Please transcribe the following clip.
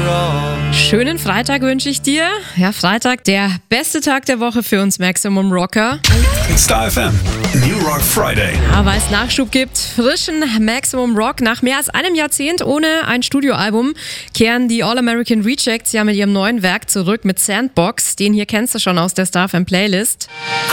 Schönen Freitag wünsche ich dir. Ja, Freitag, der beste Tag der Woche für uns Maximum Rocker. Star FM, New Rock Friday. Aber weil es Nachschub gibt, frischen Maximum Rock. Nach mehr als einem Jahrzehnt ohne ein Studioalbum kehren die All-American Rejects ja mit ihrem neuen Werk zurück mit Sandbox. Den hier kennst du schon aus der Star FM Playlist.